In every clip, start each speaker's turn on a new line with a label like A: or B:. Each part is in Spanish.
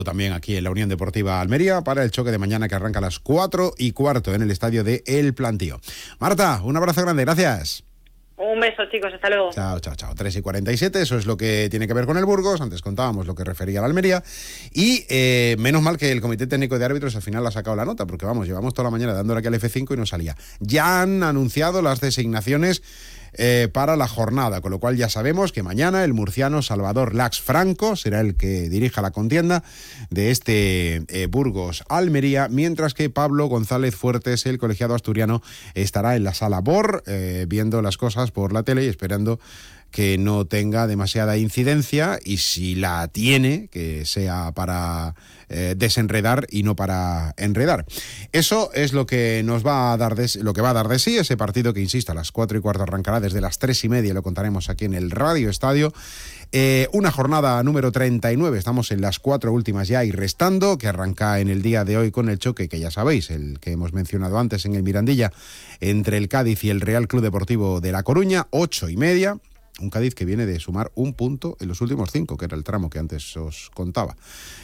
A: También aquí en la Unión Deportiva Almería para el choque de mañana que arranca a las 4:15 en el estadio de El Plantío. Marta, un abrazo grande, gracias.
B: Un beso, chicos, hasta luego.
A: Chao. 3:47, eso es lo que tiene que ver con el Burgos. Antes contábamos lo que refería a la Almería. Y menos mal que el Comité Técnico de Árbitros al final ha sacado la nota, porque vamos, llevamos toda la mañana dándole aquí al F5 y no salía. Ya han anunciado las designaciones para la jornada, con lo cual ya sabemos que mañana el murciano Salvador Lax Franco será el que dirija la contienda de este Burgos-Almería, mientras que Pablo González Fuertes, el colegiado asturiano, estará en la sala BOR viendo las cosas por la tele y esperando que no tenga demasiada incidencia, y si la tiene, que sea para desenredar y no para enredar. Eso es lo que nos va a dar lo que va a dar de sí ese partido que, insisto, a las 4:15 arrancará desde las 3:30, lo contaremos aquí en el Radio Estadio. Una jornada número 39, estamos en las 4 últimas ya y restando, que arranca en el día de hoy con el choque que ya sabéis, el que hemos mencionado antes en el Mirandilla, entre el Cádiz y el Real Club Deportivo de La Coruña, 8:30. Un Cádiz que viene de sumar un punto en los últimos 5, que era el tramo que antes os contaba.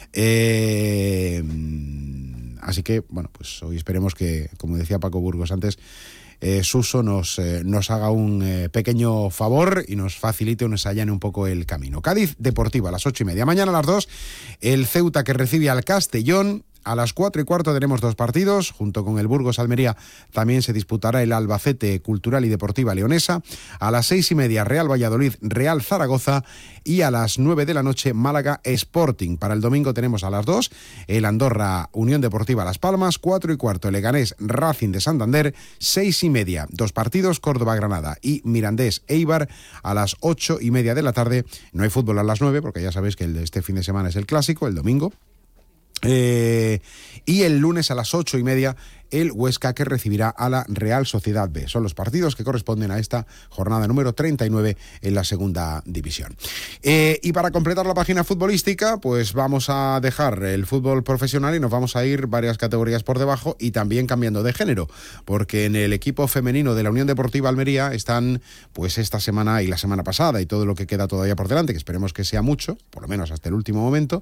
A: Así que, bueno, pues hoy esperemos que, como decía Paco Burgos antes, Suso nos haga un pequeño favor y nos facilite o nos allane un poco el camino. Cádiz Deportiva a las 8:30. Mañana a las 2, el Ceuta que recibe al Castellón. A las 4:15 tenemos 2 partidos, junto con el Burgos-Almería también se disputará el Albacete Cultural y Deportiva Leonesa. A las 6:30 Real Valladolid-Real Zaragoza, y a las 9 de la noche Málaga Sporting. Para el domingo tenemos a las 2 el Andorra Unión Deportiva Las Palmas, 4:15 Leganés Racing de Santander, 6:30 2 partidos Córdoba-Granada y Mirandés Eibar. A las 8:30 de la tarde no hay fútbol a las 9, porque ya sabéis que este fin de semana es el clásico, el domingo. Y el lunes a las 8:30 el Huesca, que recibirá a la Real Sociedad B. Son los partidos que corresponden a esta jornada número 39 en la segunda división. Y para completar la página futbolística, pues vamos a dejar el fútbol profesional y nos vamos a ir varias categorías por debajo, y también cambiando de género, porque en el equipo femenino de la Unión Deportiva Almería están, pues esta semana y la semana pasada y todo lo que queda todavía por delante, que esperemos que sea mucho, por lo menos hasta el último momento,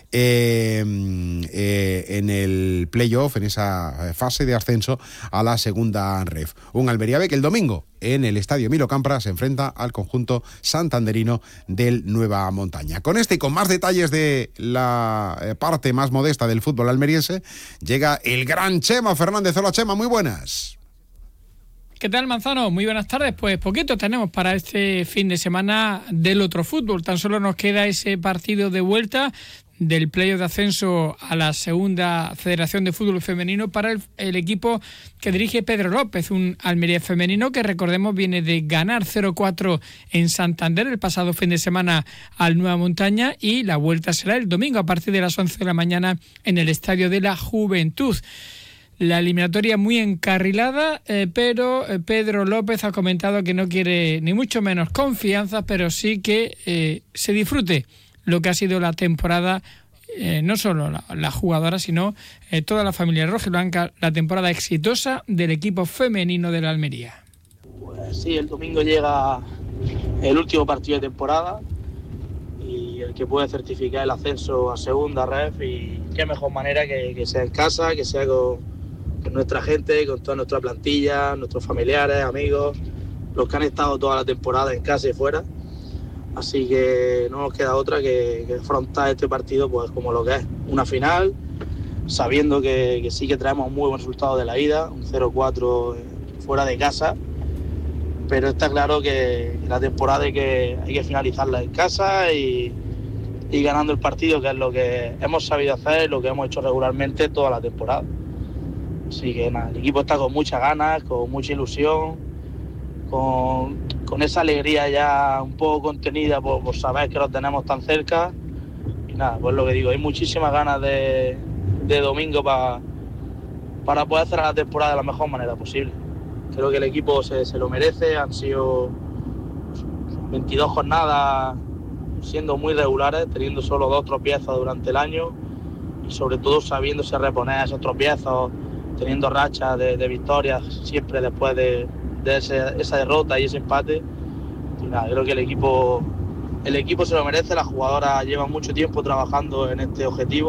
A: en el playoff, en esa fase de ascenso a la segunda ref. Un Almería B que el domingo en el Estadio Milo Campra se enfrenta al conjunto santanderino del Nueva Montaña. Con este y con más detalles de la parte más modesta del fútbol almeriense, llega el gran Chema Fernández. Hola, Chema, muy buenas.
C: ¿Qué tal, Manzano? Muy buenas tardes. Pues poquito tenemos para este fin de semana del otro fútbol. Tan solo nos queda ese partido de vuelta del playoff de ascenso a la segunda Federación de Fútbol Femenino para el equipo que dirige Pedro López, un Almería femenino que, recordemos, viene de ganar 0-4 en Santander el pasado fin de semana al Nueva Montaña, y la vuelta será el domingo a partir de las 11 de la mañana en el Estadio de la Juventud. La eliminatoria muy encarrilada, pero Pedro López ha comentado que no quiere ni mucho menos confianza, pero sí que se disfrute lo que ha sido la temporada, no solo la jugadora, sino toda la familia rojiblanca, la temporada exitosa del equipo femenino de la Almería.
D: Pues sí, el domingo llega el último partido de temporada y el que puede certificar el ascenso a segunda ref, y qué mejor manera que sea en casa, que sea con nuestra gente, con toda nuestra plantilla, nuestros familiares, amigos, los que han estado toda la temporada en casa y fuera. Así que no nos queda otra que afrontar este partido pues como lo que es, una final, sabiendo que sí que traemos un muy buen resultado de la ida, un 0-4 fuera de casa, pero está claro que la temporada hay que finalizarla en casa y ganando el partido, que es lo que hemos sabido hacer, lo que hemos hecho regularmente toda la temporada. Así que nada, el equipo está con muchas ganas, con mucha ilusión, con esa alegría ya un poco contenida por saber que lo tenemos tan cerca. Y nada, pues lo que digo, hay muchísimas ganas de domingo para poder cerrar la temporada de la mejor manera posible. Creo que el equipo se lo merece, han sido 22 jornadas siendo muy regulares, teniendo solo 2 tropiezos durante el año y sobre todo sabiéndose reponer esos tropiezos, teniendo rachas de victorias siempre después de esa derrota y ese empate. Y nada, creo que el equipo se lo merece, las jugadoras llevan mucho tiempo trabajando en este objetivo.